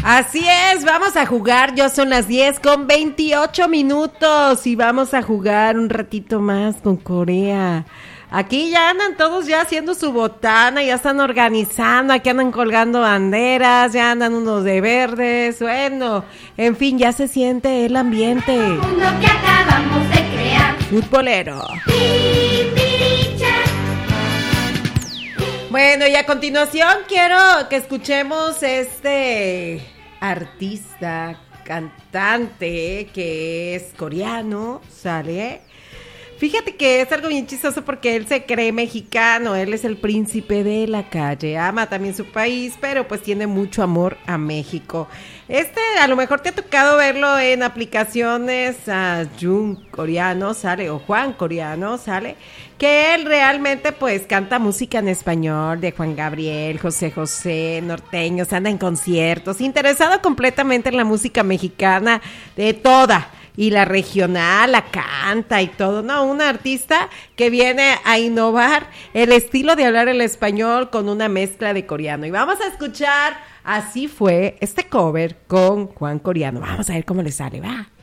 Así es, vamos a jugar, ya son las 10:28 y vamos a jugar un ratito más con Corea. Aquí ya andan todos ya haciendo su botana, ya están organizando, aquí andan colgando banderas, ya andan unos de verdes, bueno, en fin, ya se siente el ambiente. Mundo que acabamos de crear. Futbolero. Bueno, y a continuación quiero que escuchemos artista, cantante que es coreano, ¿sale? Fíjate que es algo bien chistoso porque él se cree mexicano, él es el príncipe de la calle, ama también su país, pero pues tiene mucho amor a México. A lo mejor te ha tocado verlo en aplicaciones, a Jung coreano, ¿sale? O Juan coreano, ¿sale? Que él realmente pues canta música en español de Juan Gabriel, José José, norteños, anda en conciertos, interesado completamente en la música mexicana de toda. Y la regional, la canta y todo, ¿no? Un artista que viene a innovar el estilo de hablar el español con una mezcla de coreano. Y vamos a escuchar Así Fue, este cover con Juan Coreano. Vamos a ver cómo le sale, va.